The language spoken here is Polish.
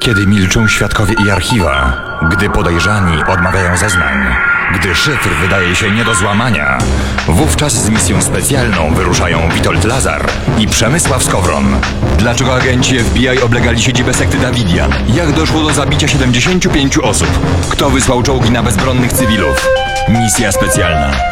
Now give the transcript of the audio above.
Kiedy milczą świadkowie i archiwa, gdy podejrzani odmawiają zeznań, gdy szyfr wydaje się nie do złamania, wówczas z misją specjalną wyruszają Witold Lazar i Przemysław Skowron. Dlaczego agenci FBI oblegali siedzibę sekty Dawidia? Jak doszło do zabicia 75 osób? Kto wysłał czołgi na bezbronnych cywilów? Misja specjalna.